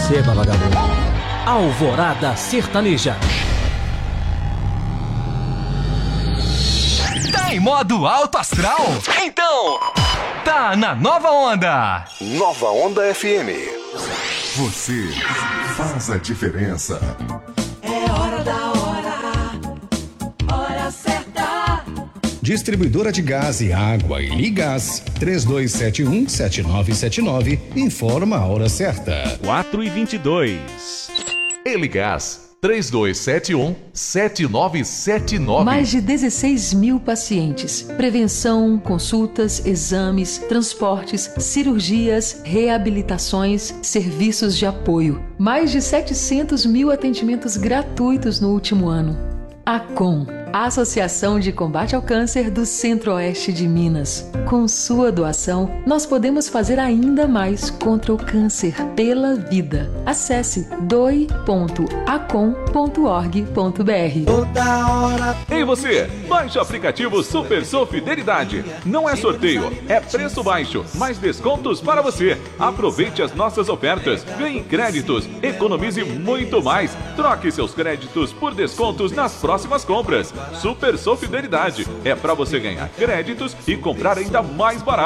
Receba, vagabundo. Alvorada Sertaneja. Tá em modo alto astral? Então, tá na Nova Onda. Nova Onda FM. Você faz a diferença. É hora da hora certa. Distribuidora de gás e água e Ligás, 3271-7979, informa a hora certa. 4h22. Eligás, 3271-7979. Mais de 16 mil pacientes. Prevenção, consultas, exames, transportes, cirurgias, reabilitações, serviços de apoio. Mais de 700 mil atendimentos gratuitos no último ano. ACOM, a Associação de Combate ao Câncer do Centro-Oeste de Minas. Com sua doação, nós podemos fazer ainda mais contra o câncer pela vida. Acesse doe.acom.org.br. Ei você, baixe o aplicativo Super Sou Fidelidade. Não é sorteio, é preço baixo, mais descontos para você. Aproveite as nossas ofertas, ganhe créditos, economize muito mais. Troque seus créditos por descontos nas próximas compras. Super Sou Fidelidade é para você ganhar créditos e comprar ainda mais barato.